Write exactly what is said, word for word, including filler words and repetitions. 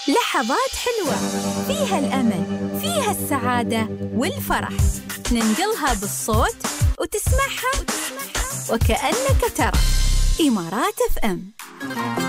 لحظات حلوة فيها الأمل، فيها السعادة والفرح، ننقلها بالصوت وتسمعها وكأنك ترى. إمارات اف ام.